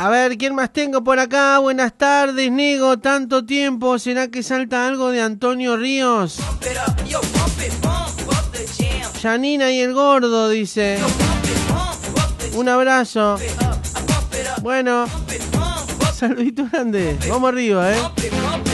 A ver, ¿quién más tengo por acá? Buenas tardes, Nego. Tanto tiempo. ¿Será que salta algo de Antonio Ríos? Janina y el gordo, dice. Un abrazo. Bueno, saludito grande. Vamos arriba,